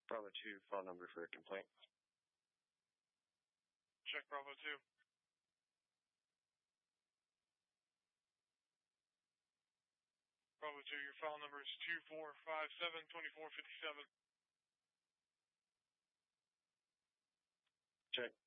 Bravo 2, file number for a complaint. Check Bravo 2. Bravo 2, your file number is 2457-2457. Check.